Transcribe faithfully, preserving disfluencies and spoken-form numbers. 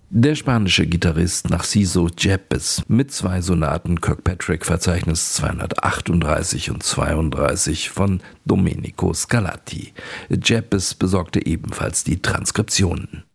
Der spanische Gitarrist Narciso Yepes mit zwei Sonaten Kirkpatrick Verzeichnis zweihundertachtunddreißig und zweiunddreißig von Domenico Scarlatti. Yepes besorgte ebenfalls die Transkriptionen.